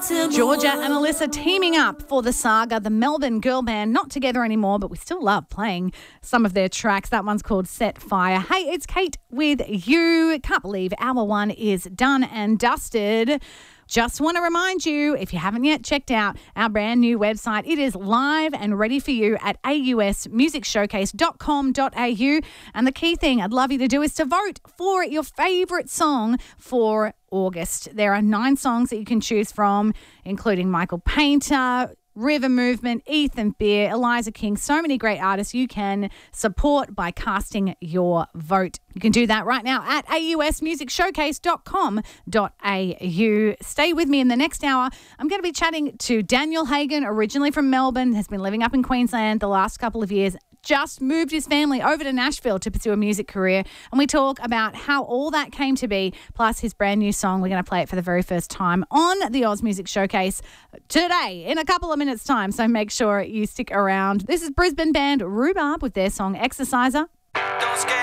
Georgia and Alyssa teaming up for the saga, the Melbourne girl band, not together anymore, but we still love playing some of their tracks. That one's called Set Fire. Hey, it's Kate with you. Can't believe hour one is done and dusted. Just want to remind you, if you haven't yet checked out our brand new website, it is live and ready for you at ausmusicshowcase.com.au. And the key thing I'd love you to do is to vote for your favourite song for August. There are 9 songs that you can choose from, including Michael Painter, River Movement, Ethan Beer, Eliza King, so many great artists you can support by casting your vote. You can do that right now at ausmusicshowcase.com.au. Stay with me in the next hour. I'm going to be chatting to Daniel Hagen, originally from Melbourne, has been living up in Queensland the last couple of years, just moved his family over to Nashville to pursue a music career. And we talk about how all that came to be, plus his brand new song. We're going to play it for the very first time on the Oz Music Showcase today in a couple of minutes' time. So make sure you stick around. This is Brisbane band Rhubarb with their song Exerciser.